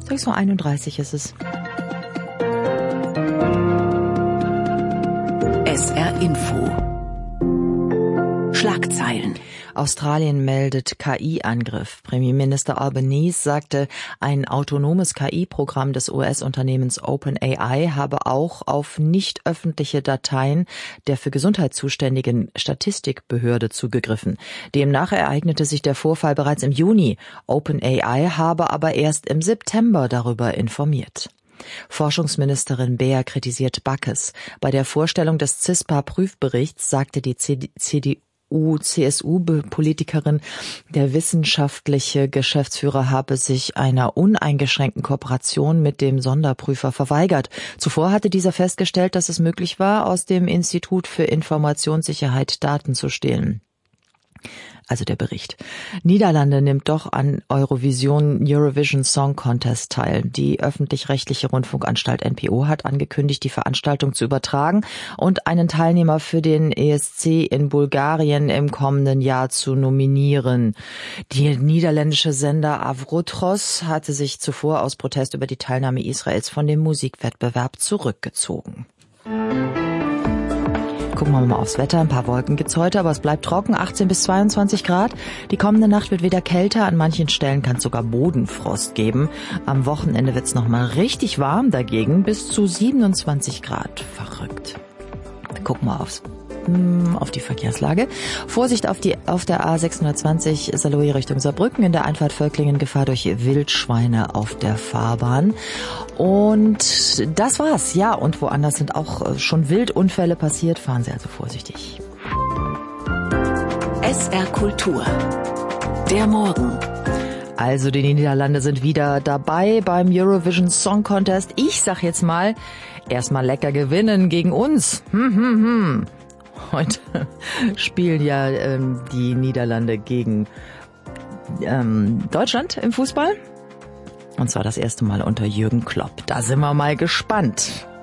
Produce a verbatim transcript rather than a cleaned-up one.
sechs Uhr einunddreißig ist es. S R Info. Schlagzeilen. Australien meldet K I-Angriff. Premierminister Albanese sagte, ein autonomes K I-Programm des U S-Unternehmens OpenAI habe auch auf nicht öffentliche Dateien der für Gesundheit zuständigen Statistikbehörde zugegriffen. Demnach ereignete sich der Vorfall bereits im Juni. OpenAI habe aber erst im September darüber informiert. Forschungsministerin Beer kritisiert Backes. Bei der Vorstellung des CISPA-Prüfberichts sagte die C D U-C S U-Politikerin, der wissenschaftliche Geschäftsführer habe sich einer uneingeschränkten Kooperation mit dem Sonderprüfer verweigert. Zuvor hatte dieser festgestellt, dass es möglich war, aus dem Institut für Informationssicherheit Daten zu stehlen. Also der Bericht. Niederlande nimmt doch an Eurovision Eurovision Song Contest teil. Die öffentlich-rechtliche Rundfunkanstalt N P O hat angekündigt, die Veranstaltung zu übertragen und einen Teilnehmer für den E S C in Bulgarien im kommenden Jahr zu nominieren. Der niederländische Sender Avrotros hatte sich zuvor aus Protest über die Teilnahme Israels von dem Musikwettbewerb zurückgezogen. Gucken wir mal aufs Wetter. Ein paar Wolken gibt's heute, aber es bleibt trocken. achtzehn bis zweiundzwanzig Grad. Die kommende Nacht wird wieder kälter. An manchen Stellen kann es sogar Bodenfrost geben. Am Wochenende wird's noch mal richtig warm dagegen. Bis zu siebenundzwanzig Grad. Verrückt. Gucken wir aufs auf die Verkehrslage. Vorsicht auf die auf der A sechshundertzwanzig Saarlouis Richtung Saarbrücken, in der Einfahrt Völklingen Gefahr durch Wildschweine auf der Fahrbahn. Und das war's. Ja, und woanders sind auch schon Wildunfälle passiert. Fahren Sie also vorsichtig. S R Kultur. Der Morgen. Also die Niederlande sind wieder dabei beim Eurovision Song Contest. Ich sag jetzt mal, erstmal lecker gewinnen gegen uns. Hm, hm, hm. Heute spielen ja ähm, die Niederlande gegen ähm, Deutschland im Fußball. Und zwar das erste Mal unter Jürgen Klopp. Da sind wir mal gespannt.